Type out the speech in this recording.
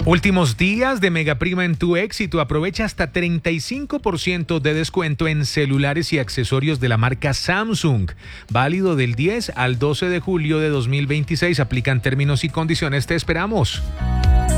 Últimos días de Mega Prima en tu éxito. Aprovecha hasta 35% de descuento en celulares y accesorios de la marca Samsung. Válido del 10 al 12 de julio de 2026. Aplican términos y condiciones. Te esperamos.